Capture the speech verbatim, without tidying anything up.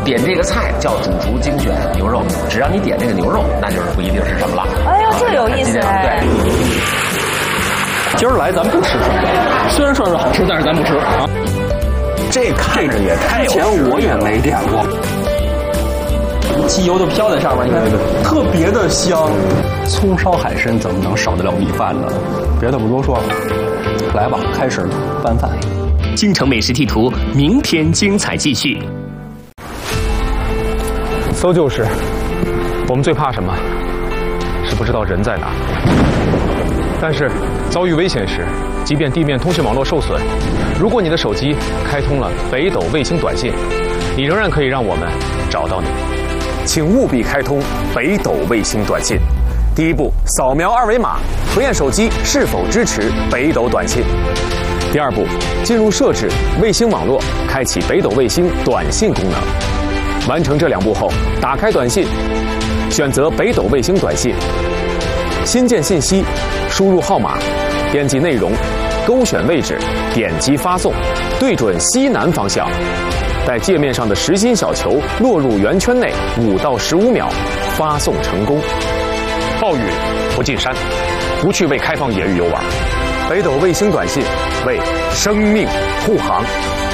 点这个菜叫主厨精选牛肉，只要你点这个牛肉，那就是不一定是什么了。 哎呦，这个有意思哎。 对。 今儿来咱不吃什么，虽然说是好吃，但是咱不吃啊。 这看着也太有。 之前我也没点过。鸡油都飘在上面，你看，特别的香。葱烧海参怎么能少得了米饭呢？别的不多说了，来吧，开始拌饭。 京城美食地图，明天精彩继续。 搜救时，我们最怕什么？是不知道人在哪。但是遭遇危险时，即便地面通讯网络受损，如果你的手机开通了北斗卫星短信，你仍然可以让我们找到你。请务必开通北斗卫星短信。第一步，扫描二维码，核验手机是否支持北斗短信。第二步，进入设置卫星网络，开启北斗卫星短信功能。完成这两步后，打开短信，选择北斗卫星短信，新建信息，输入号码，编辑内容，勾选位置，点击发送，对准西南方向。在界面上的实心小球落入圆圈内五到十五秒，发送成功。暴雨不进山，不去为开放野域游玩。北斗卫星短信为生命护航。